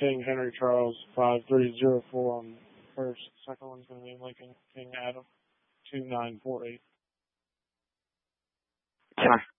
King Henry Charles 5304 on first. Second one's going to be Lincoln King Adam 2948. Sorry.